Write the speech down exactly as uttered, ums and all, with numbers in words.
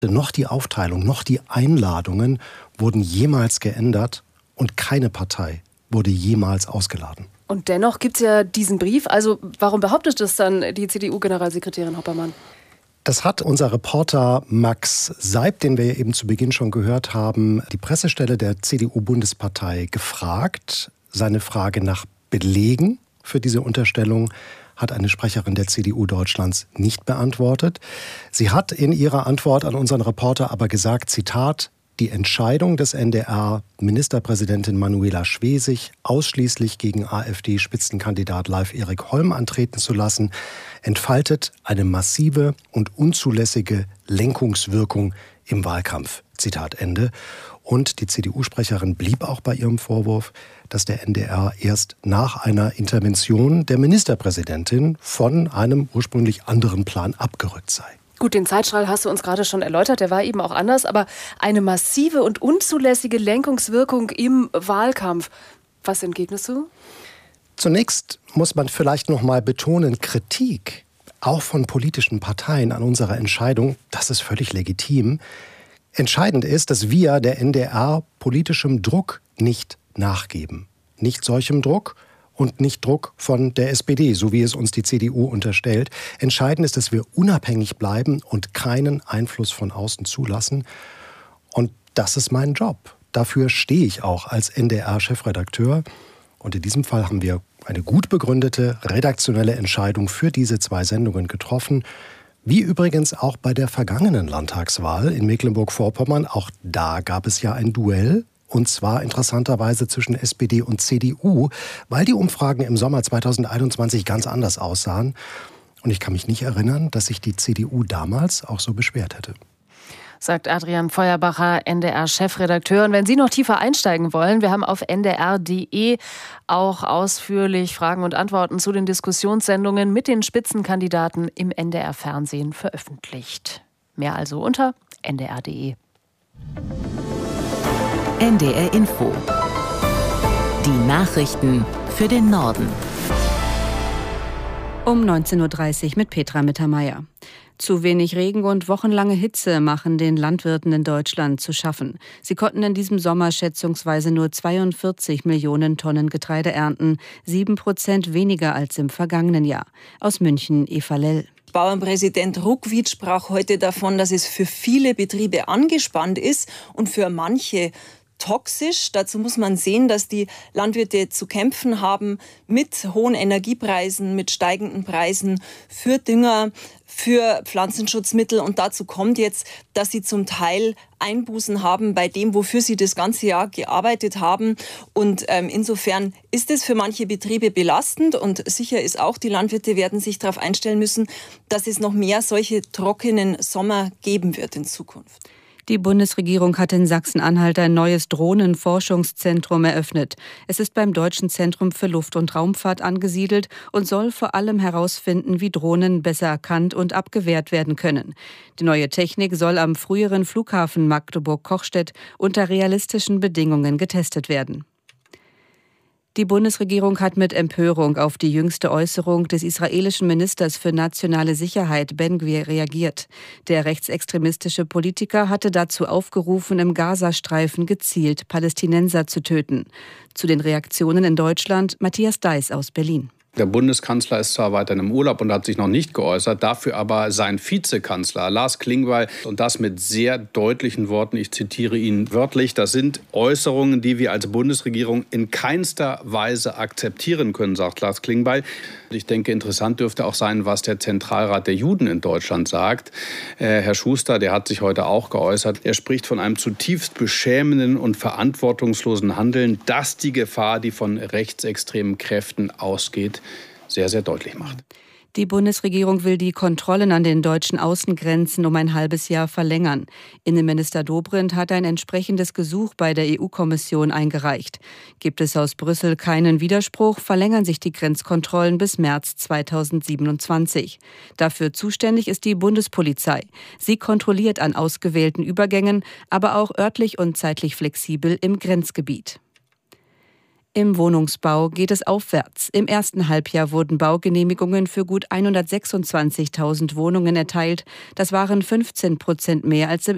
Noch die Aufteilung, noch die Einladungen wurden jemals geändert und keine Partei wurde jemals ausgeladen. Und dennoch gibt es ja diesen Brief. Also warum behauptet das dann die C D U-Generalsekretärin Hoppermann? Das hat unser Reporter Max Seib, den wir eben zu Beginn schon gehört haben, die Pressestelle der C D U-Bundespartei gefragt. Seine Frage nach Belegen für diese Unterstellung hat eine Sprecherin der C D U Deutschlands nicht beantwortet. Sie hat in ihrer Antwort an unseren Reporter aber gesagt, Zitat, die Entscheidung des N D R, Ministerpräsidentin Manuela Schwesig ausschließlich gegen AfD-Spitzenkandidat Leif-Erik Holm antreten zu lassen, entfaltet eine massive und unzulässige Lenkungswirkung im Wahlkampf. Zitat Ende. Und die C D U-Sprecherin blieb auch bei ihrem Vorwurf, dass der N D R erst nach einer Intervention der Ministerpräsidentin von einem ursprünglich anderen Plan abgerückt sei. Gut, den Zeitstrahl hast du uns gerade schon erläutert, der war eben auch anders, aber eine massive und unzulässige Lenkungswirkung im Wahlkampf. Was entgegnest du? Zunächst muss man vielleicht noch mal betonen, Kritik, auch von politischen Parteien an unserer Entscheidung, das ist völlig legitim. Entscheidend ist, dass wir, der N D R, politischem Druck nicht nachgeben. Nicht solchem Druck und nicht Druck von der S P D, so wie es uns die C D U unterstellt. Entscheidend ist, dass wir unabhängig bleiben und keinen Einfluss von außen zulassen. Und das ist mein Job. Dafür stehe ich auch als N D R-Chefredakteur. Und in diesem Fall haben wir eine gut begründete redaktionelle Entscheidung für diese zwei Sendungen getroffen. Wie übrigens auch bei der vergangenen Landtagswahl in Mecklenburg-Vorpommern. Auch da gab es ja ein Duell. Und zwar interessanterweise zwischen S P D und C D U, weil die Umfragen im Sommer zweitausendeinundzwanzig ganz anders aussahen. Und ich kann mich nicht erinnern, dass sich die C D U damals auch so beschwert hätte. Sagt Adrian Feuerbacher, N D R-Chefredakteur. Und wenn Sie noch tiefer einsteigen wollen, wir haben auf n d r punkt d e auch ausführlich Fragen und Antworten zu den Diskussionssendungen mit den Spitzenkandidaten im N D R-Fernsehen veröffentlicht. Mehr also unter n d r punkt d e. N D R Info. Die Nachrichten für den Norden. Um neunzehn Uhr dreißig mit Petra Mittermeier. Zu wenig Regen und wochenlange Hitze machen den Landwirten in Deutschland zu schaffen. Sie konnten in diesem Sommer schätzungsweise nur zweiundvierzig Millionen Tonnen Getreide ernten, sieben Prozent weniger als im vergangenen Jahr. Aus München, Eva Lell. Bauernpräsident Ruckwied sprach heute davon, dass es für viele Betriebe angespannt ist und für manche toxisch. Dazu muss man sehen, dass die Landwirte zu kämpfen haben mit hohen Energiepreisen, mit steigenden Preisen für Dünger, für Pflanzenschutzmittel. Und dazu kommt jetzt, dass sie zum Teil Einbußen haben bei dem, wofür sie das ganze Jahr gearbeitet haben. Und ähm, insofern ist es für manche Betriebe belastend. Und sicher ist auch, die Landwirte werden sich darauf einstellen müssen, dass es noch mehr solche trockenen Sommer geben wird in Zukunft. Die Bundesregierung hat in Sachsen-Anhalt ein neues Drohnenforschungszentrum eröffnet. Es ist beim Deutschen Zentrum für Luft- und Raumfahrt angesiedelt und soll vor allem herausfinden, wie Drohnen besser erkannt und abgewehrt werden können. Die neue Technik soll am früheren Flughafen Magdeburg-Kochstedt unter realistischen Bedingungen getestet werden. Die Bundesregierung hat mit Empörung auf die jüngste Äußerung des israelischen Ministers für nationale Sicherheit Ben-Gvir reagiert. Der rechtsextremistische Politiker hatte dazu aufgerufen, im Gazastreifen gezielt Palästinenser zu töten. Zu den Reaktionen in Deutschland Matthias Deiß aus Berlin. Der Bundeskanzler ist zwar weiterhin im Urlaub und hat sich noch nicht geäußert, dafür aber sein Vizekanzler Lars Klingbeil und das mit sehr deutlichen Worten, ich zitiere ihn wörtlich, das sind Äußerungen, die wir als Bundesregierung in keinster Weise akzeptieren können, sagt Lars Klingbeil. Ich denke, interessant dürfte auch sein, was der Zentralrat der Juden in Deutschland sagt. Äh, Herr Schuster, der hat sich heute auch geäußert, er spricht von einem zutiefst beschämenden und verantwortungslosen Handeln, das die Gefahr, die von rechtsextremen Kräften ausgeht, sehr, sehr deutlich macht. Die Bundesregierung will die Kontrollen an den deutschen Außengrenzen um ein halbes Jahr verlängern. Innenminister Dobrindt hat ein entsprechendes Gesuch bei der E U-Kommission eingereicht. Gibt es aus Brüssel keinen Widerspruch, verlängern sich die Grenzkontrollen bis März zweitausendsiebenundzwanzig. Dafür zuständig ist die Bundespolizei. Sie kontrolliert an ausgewählten Übergängen, aber auch örtlich und zeitlich flexibel im Grenzgebiet. Im Wohnungsbau geht es aufwärts. Im ersten Halbjahr wurden Baugenehmigungen für gut hundertsechsundzwanzigtausend Wohnungen erteilt. Das waren fünfzehn Prozent mehr als im